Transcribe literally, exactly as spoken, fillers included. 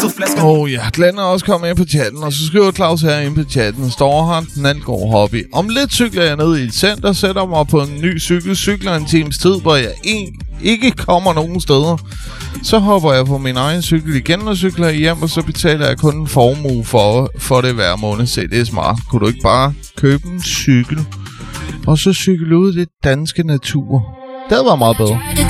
Åh oh, ja, Glenn er også kommet ind på chatten, og så skriver Claus her ind på chatten. Står han, den anden god hobby. Om lidt cykler jeg ned i et center, sætter mig på en ny cykel, cykler en times tid, hvor jeg ikke kommer nogen steder. Så hopper jeg på min egen cykel igen og cykler hjem, og så betaler jeg kun en formue for, for det hver måned. Se, det er smart. Kunne du ikke bare købe en cykel, og så cykle ud i det danske natur? Det var meget bedre.